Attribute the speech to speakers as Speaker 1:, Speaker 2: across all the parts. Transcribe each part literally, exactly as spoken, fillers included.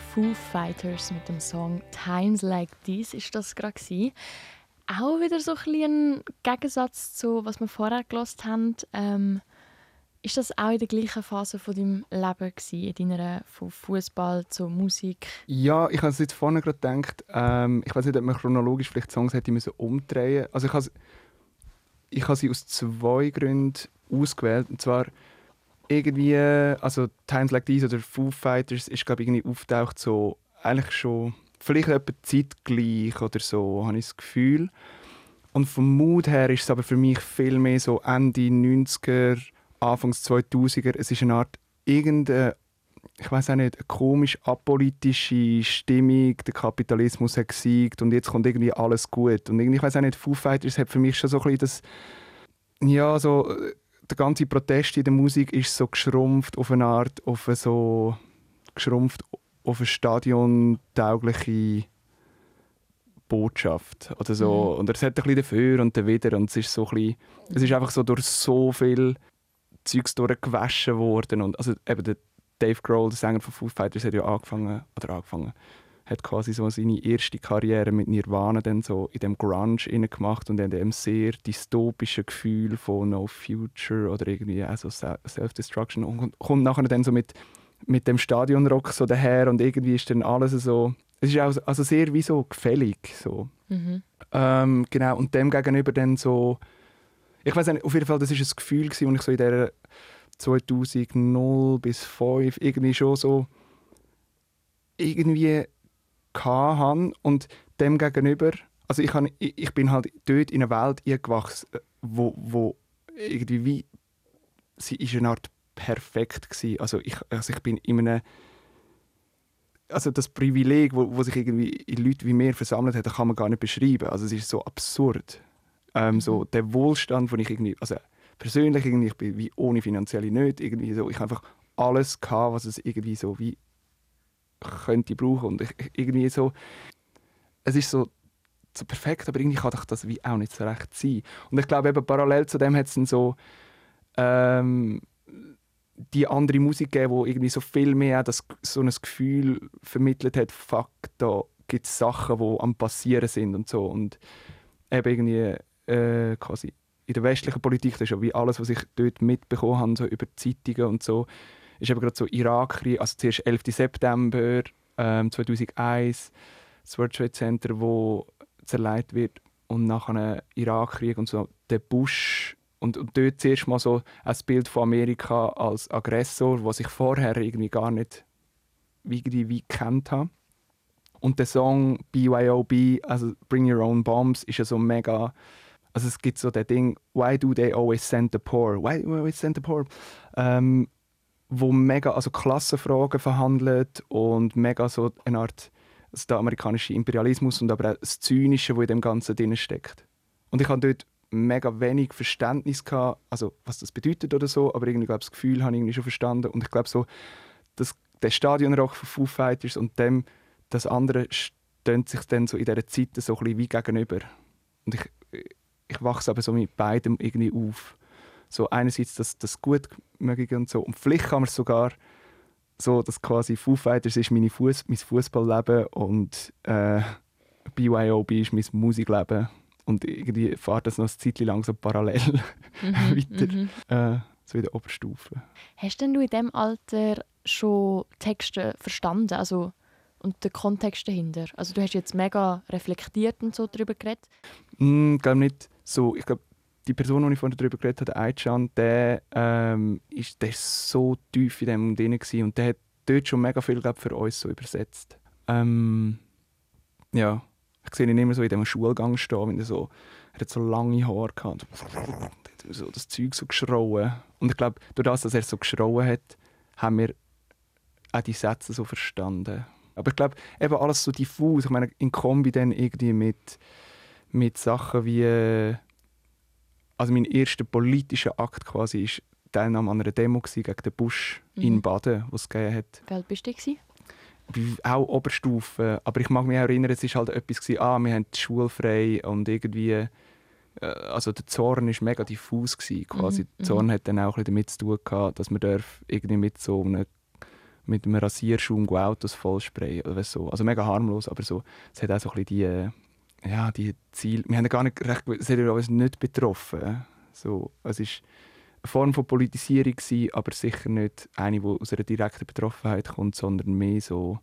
Speaker 1: Foo Fighters mit dem Song «Times Like These» ist das gerade gewesen. Auch wieder so ein bisschen ein Gegensatz zu was wir vorher gehört haben. Ähm, ist das auch in der gleichen Phase von deinem Leben gewesen, in deiner von Fußball zur Musik?
Speaker 2: Ja, ich habe es jetzt vorne gerade gedacht. Ähm, ich weiß nicht, ob man chronologisch vielleicht Songs hätte müssen umdrehen. Also ich habe ich habe sie aus zwei Gründen ausgewählt. Und zwar irgendwie, also «Times Like These» oder «Foo Fighters» ist, glaube ich, irgendwie auftaucht so eigentlich schon vielleicht etwa zeitgleich oder so, habe ich das Gefühl. Und vom Mood her ist es aber für mich viel mehr so Ende neunziger, Anfangs zweitausender. Es ist eine Art irgendeine, ich weiß auch nicht, eine komisch apolitische Stimmung. Der Kapitalismus hat gesiegt und jetzt kommt irgendwie alles gut. Und irgendwie, ich weiß auch nicht, Foo Fighters hat für mich schon so ein bisschen das, ja, so, der ganze Protest in der Musik ist so geschrumpft auf eine Art, auf eine so geschrumpft auf eine stadiontaugliche Botschaft oder so. Mhm. Und es hat ein bisschen dafür und dawider und es ist so ein bisschen, es ist einfach so durch so viel Zeugs durchgewaschen worden. Und also eben der Dave Grohl, der Sänger von Foo Fighters, hat ja angefangen, oder angefangen, hat quasi so seine erste Karriere mit Nirvana dann so in dem Grunge gemacht und in dem sehr dystopischen Gefühl von No Future oder irgendwie also Self-Destruction und kommt nachher dann so mit, mit dem Stadionrock so daher und irgendwie ist dann alles so, es ist auch also sehr wie so gefällig so. Mhm. Ähm, genau, und dem gegenüber dann so, ich weiß nicht, auf jeden Fall, das ist ein Gefühl gewesen, und ich so in der zweitausend bis fünf irgendwie schon so irgendwie hatte. Und dem gegenüber, also ich, habe, ich, ich bin halt dort in eine Welt eingewachsen, wo, wo irgendwie wie, sie ist eine Art perfekt gewesen. Also ich, also ich bin in einem, also das Privileg, wo, wo sich irgendwie in Leute wie mir versammelt hat, das kann man gar nicht beschreiben. Also es ist so absurd. Ähm, mhm. So der Wohlstand, den ich irgendwie, also persönlich irgendwie, ich bin wie ohne finanzielle Nöte, irgendwie so, ich habe einfach alles gehabt, was es irgendwie so wie könnte brauchen und ich, irgendwie so, es ist so, so perfekt, aber irgendwie kann doch das wie auch nicht so recht sein. Und ich glaube eben parallel zu dem hat es dann so ähm, die andere Musik gegeben, die irgendwie so viel mehr das, so ein Gefühl vermittelt hat, fuck, da gibt es Sachen, die am passieren sind und so. Und eben irgendwie äh, quasi in der westlichen Politik, das ist ja wie alles, was ich dort mitbekommen habe, so über Zeitungen und so, ist eben gerade so Irakkrieg, also zuerst elften September ähm, zweitausendeins, das World Trade Center, wo zerlegt wird, und nachher Irakkrieg und so, der Bush. Und, und dort zuerst mal so ein Bild von Amerika als Aggressor, was ich vorher irgendwie gar nicht irgendwie wie gekannt habe. Und der Song B Y O B, also Bring Your Own Bombs, ist ja so mega. Also es gibt so das Ding, Why do they always send the poor? Why do they always send the poor? Ähm, wo mega also Klassenfragen verhandelt und mega so eine Art, also der amerikanische Imperialismus und aber auch das Zynische, das in dem Ganzen drin steckt. Und ich hatte dort mega wenig Verständnis gehabt, also was das bedeutet oder so, aber irgendwie glaube das Gefühl habe ich irgendwie schon verstanden. Und ich glaube so, dass der Stadionrock von Foo Fighters und dem das andere stehen sich dann so in dieser Zeit so ein bisschen wie gegenüber. Und ich, ich wachse aber so mit beidem irgendwie auf. So einerseits das, das Gutmögliche und so. Und vielleicht kann man es sogar so, dass quasi Foo Fighters ist meine Fuß, mein Fußballleben und äh, B Y O B ist mein Musikleben. Und irgendwie fährt das noch ein Zeitchen lang so parallel mhm, weiter, mhm. Äh, so in der Oberstufe.
Speaker 1: Hast denn du in diesem Alter schon Texte verstanden, also und den Kontext dahinter? Also du hast jetzt mega reflektiert und so darüber geredet.
Speaker 2: Mm, ich glaube nicht so. Ich glaube, die Person, die ich vorhin darüber geredet habe, Aichan, der, ähm, ist, der ist so tief in dem drin gewesen und der hat dort schon mega viel, glaub, für uns so übersetzt. Ähm, ja, ich sehe ihn immer so in diesem Schulgang stehen, wenn er so, er hat so lange Haare gehabt und so das Zeug so geschrauen. Und ich glaube, durch das, dass er so geschrauen hat, haben wir auch die Sätze so verstanden. Aber ich glaube, eben alles so diffus. Ich meine, in Kombi dann irgendwie mit, mit Sachen wie... Also mein erster politischer Akt quasi war Teilnahme an einer Demo gegen den Bush mhm. in Baden, die es gegeben hat.
Speaker 1: Wie alt bist du?
Speaker 2: Auch Oberstufe. Aber ich mag mich auch erinnern, es war halt etwas, gewesen, ah, wir haben die Schule frei und irgendwie... Äh, also der Zorn war mega diffus gewesen, quasi. Mhm. Der Zorn hat dann auch ein bisschen damit zu tun gehabt, dass man irgendwie mit so einem mit einem Rasierschaum Autos vollsprayen oder so. Also mega harmlos, aber so, es hat auch so ein bisschen die, äh, ja, die Ziele. Wir haben gar nicht recht, es hat uns nicht betroffen. So, es ist eine Form von Politisierung gewesen, aber sicher nicht eine, die aus einer direkten Betroffenheit kommt, sondern mehr so,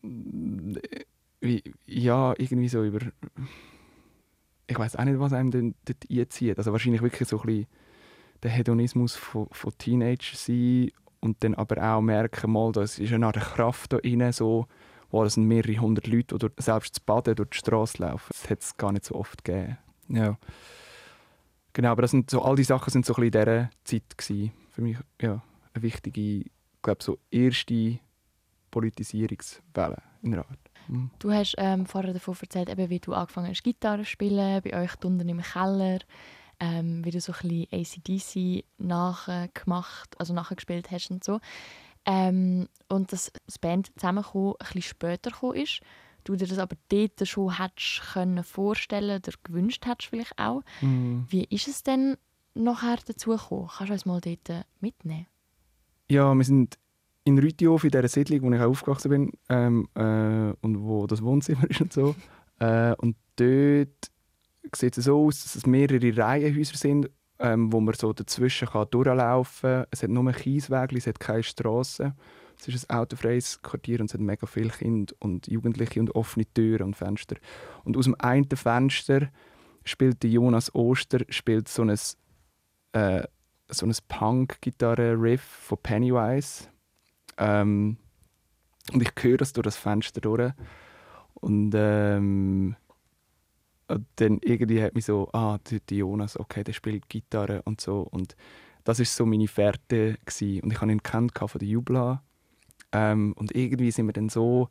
Speaker 2: wie, ja, irgendwie so über, ich weiß auch nicht, was einem denn dort einzieht. Also wahrscheinlich wirklich so ein bisschen der Hedonismus von, von Teenager sein und dann aber auch merken, mal, da ist eine Art Kraft da drin, so, wo es sind mehrere hundert Leute, die selbst zu baden durch die Straße laufen. Das hat es gar nicht so oft gegeben. Ja. Genau, aber das sind so, all die Sachen sind so ein bisschen in dieser Zeit gewesen. Für mich ja, eine wichtige, ich glaube, so erste Politisierungswelle in der Art. Mhm.
Speaker 1: Du hast ähm, vorher davon erzählt, eben, wie du angefangen hast, Gitarre zu spielen, bei euch unten im Keller, ähm, wie du so ein bisschen A C D C nachgemacht, also nachgespielt hast und so. Ähm, und dass das Band zusammenkommen ein bisschen später gekommen ist. Du dir das aber dort schon hättest können vorstellen oder gewünscht hättest vielleicht auch.
Speaker 2: Mhm.
Speaker 1: Wie ist es denn nachher dazu gekommen? Kannst du uns mal dort mitnehmen?
Speaker 2: Ja, wir sind in Rütihof, in dieser Siedlung, wo ich auch aufgewachsen bin ähm, äh, und wo das Wohnzimmer ist und so. Äh, und dort sieht es so aus, dass es mehrere Reihenhäuser sind, ähm, wo man so dazwischen kann durchlaufen kann. Es hat nur Kieswege, es hat keine Strassen. Es ist ein autofreies Quartier und es hat mega viele Kinder und Jugendliche und offene Türen und Fenster. Und aus dem einen Fenster spielt der Jonas Oster spielt so ein, äh, so ein Punk-Gitarre-Riff von Pennywise. Ähm, und ich höre das durch das Fenster durch. Und, ähm, und dann irgendwie hat mich so, ah, der Jonas, okay, der spielt Gitarre und so. Und das war so meine Fährte gewesen. Und ich habe ihn kennt von der Jubla. Ähm, und irgendwie sind wir dann so,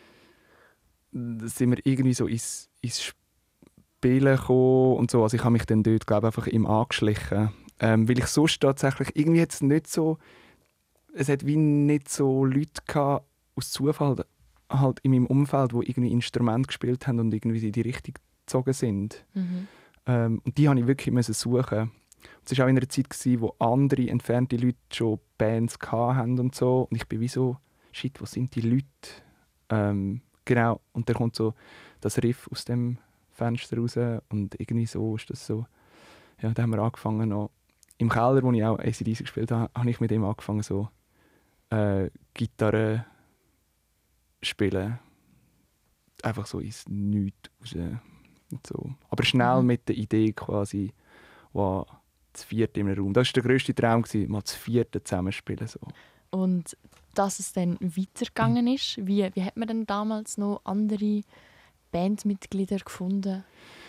Speaker 2: sind wir irgendwie so ins, ins Spielen gekommen und so. Also ich habe mich dann dort, glaube ich, einfach ihm angeschlichen. Ähm, weil ich sonst tatsächlich, irgendwie jetzt nicht so, es hat wie nicht so Leute gehabt, aus Zufall halt in meinem Umfeld, die irgendwie Instrumente gespielt haben und irgendwie in die Richtung gezogen sind.
Speaker 1: Mhm.
Speaker 2: Ähm, und die musste ich wirklich müssen suchen. Es war auch in einer Zeit, in der andere entfernte Leute schon Bands hatten und so. Und ich bin wie so, shit, wo sind die Leute? Ähm, genau, und dann kommt so das Riff aus dem Fenster raus und irgendwie so ist das so. Ja, da haben wir angefangen noch, im Keller, wo ich auch A C D C gespielt habe, habe ich mit ihm angefangen so äh, Gitarre spielen. Einfach so ins Nichts raus. Und so. Aber schnell
Speaker 1: Mhm.
Speaker 2: mit der Idee quasi, wow, das vierte im Raum. Das war der grösste Traum, mal das vierte zusammenspielen. So.
Speaker 1: Und dass es dann weitergegangen ist, wie, wie hat man denn damals noch andere Bandmitglieder gefunden?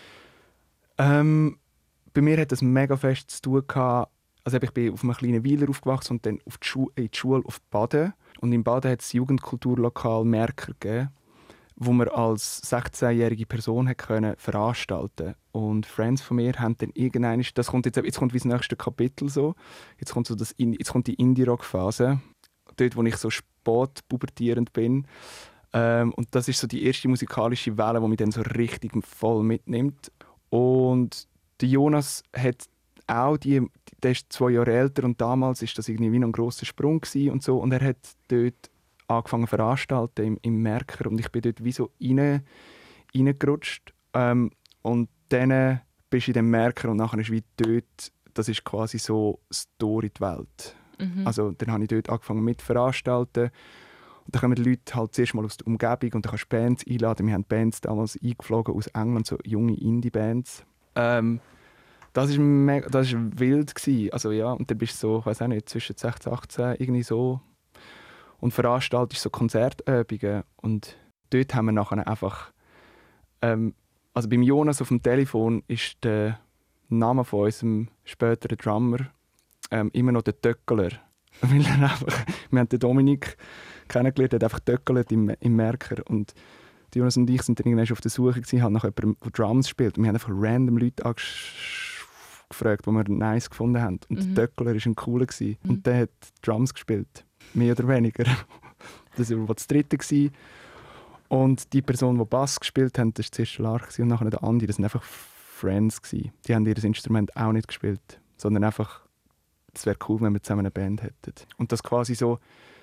Speaker 2: Ähm, bei mir hat das mega fest zu tun gehabt. Also ich bin auf einem kleinen Weiler aufgewachsen und dann auf die Schu- in die Schule auf Baden. Und in Baden hat es Jugendkulturlokal Merker gegeben, wo man als sechzehnjährige Person hat können veranstalten. Und Friends von mir haben dann irgendwann, das kommt jetzt, jetzt kommt wie das nächste Kapitel so. Jetzt kommt so das, jetzt kommt die Indie-Rock-Phase, dort, wo ich so spät pubertierend bin. Ähm, und das ist so die erste musikalische Welle, die mich dann so richtig voll mitnimmt. Und der Jonas hat auch die, der ist zwei Jahre älter und damals ist das irgendwie wie ein grosser Sprung gewesen und so. Und er hat dort angefangen zu veranstalten im, im Merker und ich bin dort wie so rein, reingerutscht. Ähm, und dann bist du in dem Merker und nachher ist wie dort, das ist quasi so das Tor in die Welt.
Speaker 1: Mhm.
Speaker 2: Also dann habe ich dort angefangen mit veranstalten. Und dann kommen die Leute halt zuerst mal aus der Umgebung und dann kannst du Bands einladen. Wir haben Bands damals eingeflogen aus England, so junge Indie-Bands. Ähm, das war mega, das war wild gewesen. Also ja, und dann bist du so, ich weiß auch nicht, zwischen sechzehn und achtzehn irgendwie so. Und veranstaltest so Konzertübungen. Und dort haben wir nachher einfach, ähm, also beim Jonas auf dem Telefon ist der Name von unserem späteren Drummer ähm, immer noch der Töckler. Weil er einfach, wir haben den Dominik kennengelernt, der hat einfach töckelt im, im Merker. Und die Jonas und ich sind dann irgendwann auf der Suche gewesen, haben nach jemandem, der Drums spielt. Und wir haben einfach random Leute angefragt, die wir nice gefunden haben. Und
Speaker 1: Mhm.
Speaker 2: der Töckler war ein cooler. Gewesen.
Speaker 1: Mhm.
Speaker 2: Und der hat Drums gespielt. Mehr oder weniger. Das war das dritte. Gewesen. Und die Person, die Bass gespielt hat, das war zuerst Lark und nachher der Andi. Das waren einfach Friends. Gewesen. Die haben ihr Instrument auch nicht gespielt, sondern einfach, es wäre cool, wenn wir zusammen eine Band hätten. Und das quasi so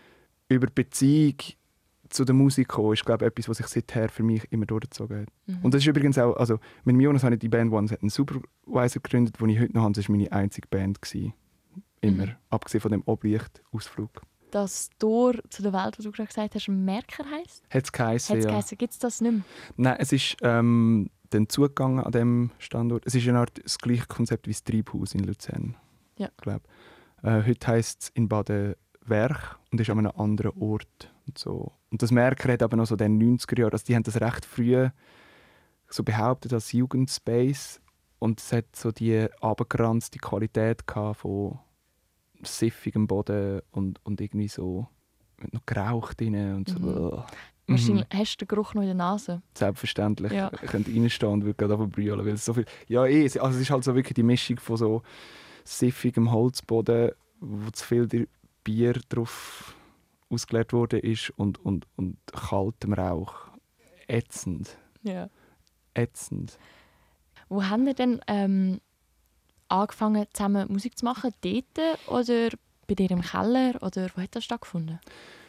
Speaker 2: über die Beziehung zu der Musik gekommen, ist, glaube ich, etwas, was sich seither für mich immer durchgezogen hat. Mhm. Und das ist übrigens auch, also mit dem Jonas habe ich die Band One Set einen Supervisor gegründet, den ich heute noch habe. Das war meine einzige Band gewesen. Immer. Mhm. Abgesehen von dem Oblicht-Ausflug.
Speaker 1: Das Tor zu der Welt, was du gerade gesagt hast, Merker heisst?
Speaker 2: Hat es geheißen, ja.
Speaker 1: Gibt es das nicht mehr?
Speaker 2: Nein, es ist ähm, dann zugegangen an diesem Standort. Es ist eine Art das gleiche Konzept wie das Treibhaus in Luzern.
Speaker 1: Ja.
Speaker 2: Glaub. Äh, heute heisst es in Baden-Werch und ist an einem anderen Ort. Und, so. Und das Merker hat aber noch so den neunziger Jahren, also die haben das recht früh so behauptet als Jugendspace und es hat so die abgeranzte Qualität von siffigem Boden und, und irgendwie so mit noch geraucht drin und so.
Speaker 1: Mhm. Wahrscheinlich mhm. hast du den Geruch noch in der Nase.
Speaker 2: Selbstverständlich.
Speaker 1: Ja.
Speaker 2: Ich könnte reinstehen und würde gerade brüllen, weil es so viel... Ja, eh, also es ist halt so wirklich die Mischung von so siffigem Holzboden, wo zu viel Bier drauf ausgeleert wurde ist und, und, und kaltem Rauch. Ätzend.
Speaker 1: Ja.
Speaker 2: Ätzend.
Speaker 1: Wo haben ihr denn ähm, angefangen, zusammen Musik zu machen? Dort oder bei dir im Keller? Oder wo hat das stattgefunden?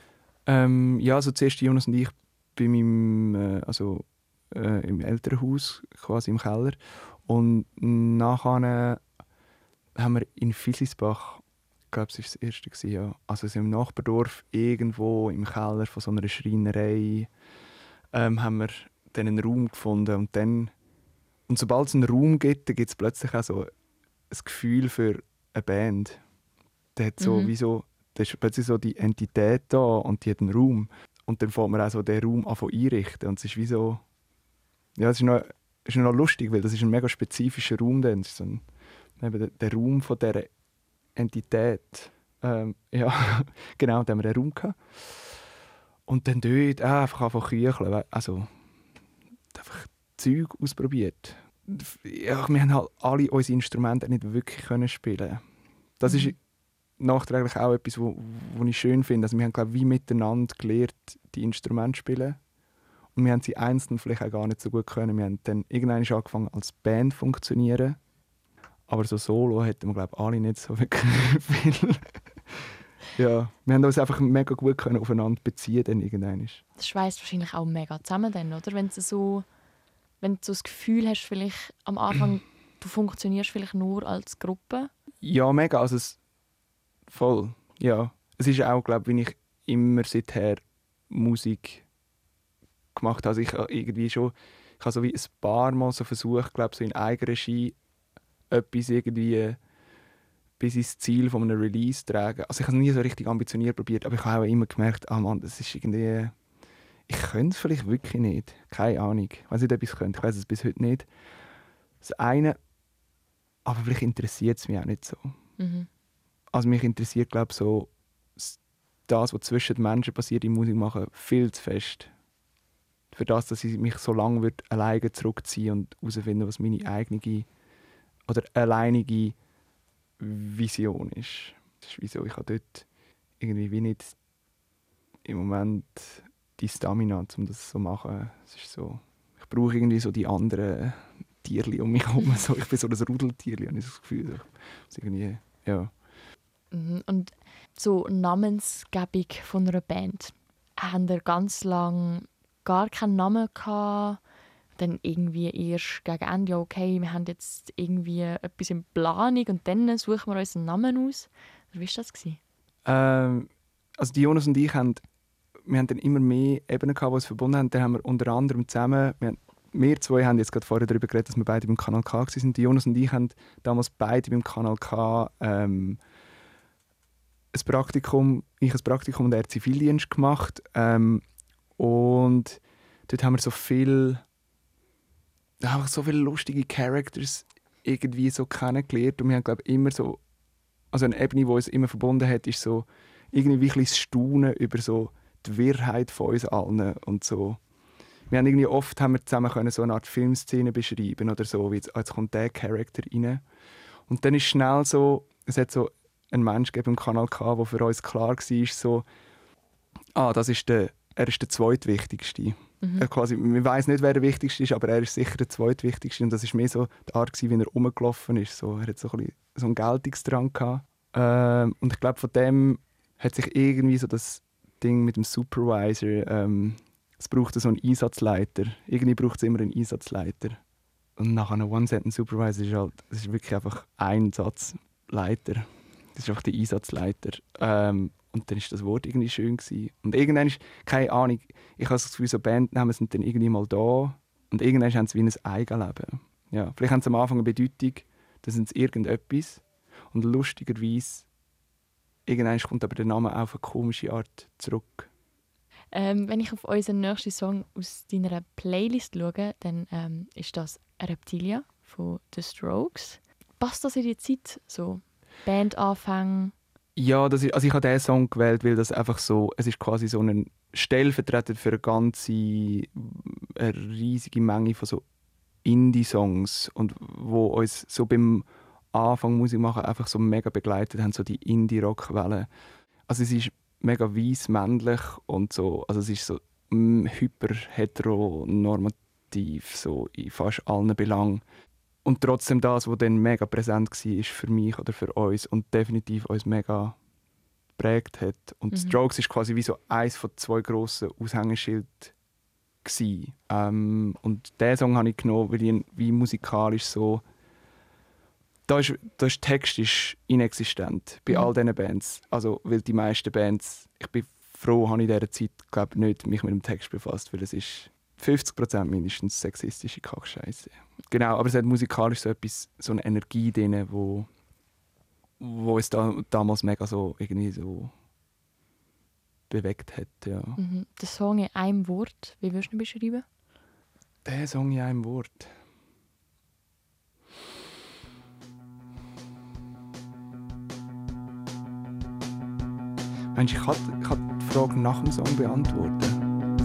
Speaker 2: Ähm, ja, also zuerst Jonas und ich bei meinem, äh, also, äh, im Elternhaus, quasi im Keller. Und nachher äh, haben wir in Fieslisbach, ich glaube, es war das erste, gewesen, ja. Also im Nachbardorf, irgendwo im Keller von so einer Schreinerei, ähm, haben wir dann einen Raum gefunden. Und, dann, und sobald es einen Raum gibt, gibt es plötzlich auch so ein Gefühl für eine Band. Der hat so, mhm. wie so, da ist plötzlich so die Entität da und die hat einen Raum. Und dann fängt man auch so den Raum an einrichten. Und es ist wie so... Ja, es ist noch, es ist noch lustig, weil das ist ein mega spezifischer Raum. Dann. Es ist so ein, eben der, der Raum von dieser Entität. Ähm, ja, genau, da haben wir den Raum gehabt. Und dann dort ah, einfach anfangen kücheln. Also, einfach Zeug ausprobiert. Ja, wir haben halt alle unsere Instrumente nicht wirklich können spielen. Das mhm. ist nachträglich auch etwas, wo, wo ich schön finde. Also wir haben, glaube ich, wie miteinander gelernt, die Instrumente zu spielen. Und wir haben sie einzeln vielleicht auch gar nicht so gut können. Wir haben dann irgendwann angefangen als Band zu funktionieren. Aber so solo hätten wir, glaube ich, alle nicht so wirklich viel. Ja, wir haben uns einfach mega gut können aufeinander beziehen dann irgendwann.
Speaker 1: Das schweißt wahrscheinlich auch mega zusammen dann, oder? Wenn du so, wenn du so das Gefühl hast, vielleicht am Anfang, du funktionierst vielleicht nur als Gruppe.
Speaker 2: Ja, mega. Also es, voll, ja. Es ist auch, glaube ich, wie ich immer seither Musik gemacht habe. Also ich habe irgendwie schon, ich habe so wie ein paar Mal so versucht, glaube so in Eigenregie etwas irgendwie bis ins Ziel von einem Release zu tragen. Also ich habe es nie so richtig ambitioniert probiert, aber ich habe auch immer gemerkt, ah Mann, das ist irgendwie, ich könnte es vielleicht wirklich nicht. Keine Ahnung. Ich weiß nicht, ob ich es könnte. Ich weiß es bis heute nicht. Das eine, aber vielleicht interessiert es mich auch nicht so. Mhm. Also mich interessiert, glaube ich, so das, was zwischen den Menschen passiert im Musik machen, viel zu fest. Für das, dass ich mich so lange würde alleine zurückziehen und herausfinden, was meine eigene oder alleinige Vision ist. Das ist wieso ich habe dort irgendwie wie nicht im Moment die Stamina, um das so zu machen. Es ist so, ich brauche irgendwie so die anderen Tierchen um mich herum. So, ich bin so ein Rudeltierchen, habe ich das Gefühl. Das irgendwie, ja.
Speaker 1: Und zur Namensgebung von einer Band. Haben ihr ganz lange gar keinen Namen gehabt? Dann irgendwie erst gegen Ende, ja, okay, wir haben jetzt irgendwie etwas in Planung und dann suchen wir uns einen Namen aus. Wie war das?
Speaker 2: Ähm, also die Jonas und ich haben, wir haben dann immer mehr Ebenen gehabt, die uns verbunden haben. Dann haben wir unter anderem zusammen, wir, haben, wir zwei haben jetzt gerade vorher darüber geredet, dass wir beide beim Kanal K waren. Die Jonas und ich haben damals beide beim Kanal K ähm, ein Praktikum, ich ein Praktikum und er Zivildienst gemacht. Ähm, und dort haben wir so viel einfach so viele lustige Characters irgendwie so kennengelernt und wir haben, glaube ich, immer so, also eine Ebene, die uns immer verbunden hat, ist so irgendwie ein bisschen das Staunen über so die Wirrheit von uns allen und so. Wir haben irgendwie oft haben wir zusammen können so eine Art Filmszene beschreiben oder so, wie jetzt, jetzt kommt der Charakter rein und dann ist schnell so, es hat so einen Mensch im Kanal K, der für uns klar war, so, ah, das ist der, er ist der zweitwichtigste. Mhm. Er quasi, man weiss nicht, wer der Wichtigste ist, aber er ist sicher der Zweitwichtigste. Und das war mehr so die Art, wie er rumgelaufen ist. So, er hat so ein bisschen so einen Geltungsdrang gehabt. Ähm, und ich glaube, von dem hat sich irgendwie so das Ding mit dem Supervisor. Ähm, es braucht so einen Einsatzleiter. Irgendwie braucht es immer einen Einsatzleiter. Und nach einem One-Sentence-Supervisor ist halt, das ist wirklich einfach ein Satzleiter. Das ist einfach der Einsatzleiter. Ähm, und dann war das Wort irgendwie schön gewesen. Und irgendwann ist, keine Ahnung, ich habe das Gefühl, so Bandnamen sind dann irgendwie mal da. Und irgendwann haben sie wie ein Eigenleben. Ja, vielleicht haben sie am Anfang eine Bedeutung, dann sind sie irgendetwas. Und lustigerweise, irgendwann kommt aber der Name auf eine komische Art zurück.
Speaker 1: Ähm, wenn ich auf unseren nächsten Song aus deiner Playlist schaue, dann ähm, ist das Reptilia von The Strokes. Passt das in die Zeit? So Bandanfang?
Speaker 2: Ja, das ist, also ich habe diesen Song gewählt, weil das einfach so, es ist quasi so ein Stellvertreter für eine ganze, eine riesige Menge von so Indie-Songs und wo uns so beim Anfang Musik machen einfach so mega begleitet haben, so die Indie-Rock-Welle. Also es ist mega weiss, männlich und so, also es ist so mm, hyper heteronormativ, so in fast allen Belangen. Und trotzdem das, was dann mega präsent war, ist für mich oder für uns und definitiv uns mega geprägt hat. Und
Speaker 1: Mhm.
Speaker 2: Strokes ist quasi wie so eins von zwei grossen Aushängeschilden. Ähm, und diesen Song habe ich genommen, weil ich ihn wie musikalisch so... Da ist, da ist, der Text ist inexistent bei
Speaker 1: Mhm.
Speaker 2: all diesen Bands. Also, weil die meisten Bands... Ich bin froh, habe ich in dieser Zeit glaub, nicht mich mit dem Text befasst, weil es ist fünfzig Prozent mindestens sexistische Kackscheiße. Genau, aber es hat musikalisch so etwas, so eine Energie drin, wo, wo es da, damals mega so irgendwie so bewegt hat. Ja.
Speaker 1: Mhm. Der Song in einem Wort, wie würdest du ihn beschreiben?
Speaker 2: Der Song in einem Wort. Mensch, ich kann, ich kann die Frage nach dem Song beantworten.